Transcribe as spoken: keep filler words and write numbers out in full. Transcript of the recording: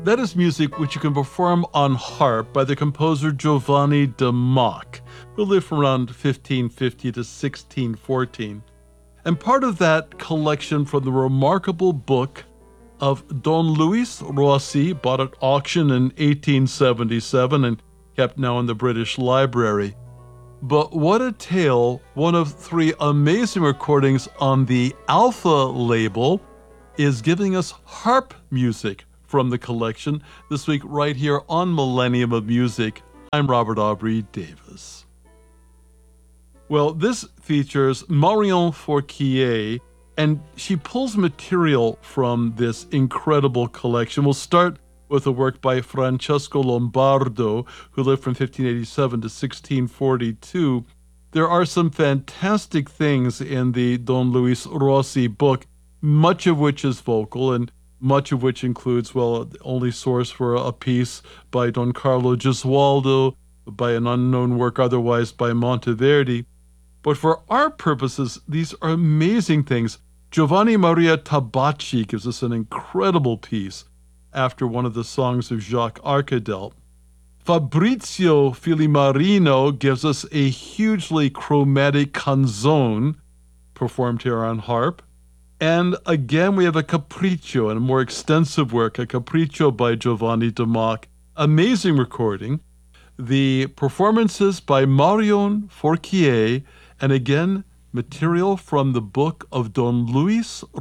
That is music which you can perform on harp by the composer Giovanni de Mock, who lived from around fifteen fifty to sixteen fourteen. And part of that collection from the remarkable book of Don Luis Rossi, bought at auction in eighteen seventy-seven and kept now in the British Library. But what a tale, one of three amazing recordings on the Alpha label is giving us harp music from the collection this week right here on Millennium of Music. I'm Robert Aubrey Davis. Well, this features Marion Fourquier, and she pulls material from this incredible collection. We'll start with a work by Francesco Lombardo, who lived from fifteen eighty-seven to sixteen forty-two. There are some fantastic things in the Don Luis Rossi book, much of which is vocal, and much of which includes, well, the only source for a piece by Don Carlo Gesualdo, by an unknown work otherwise by Monteverdi. But for our purposes, these are amazing things. Giovanni Maria Tabacci gives us an incredible piece after one of the songs of Jacques Arcadel. Fabrizio Filimarino gives us a hugely chromatic canzone performed here on harp. And again, we have a capriccio, and a more extensive work, a capriccio by Giovanni de Mock. Amazing recording. The performances by Marion Fourquier, and again, material from the book of Don Luis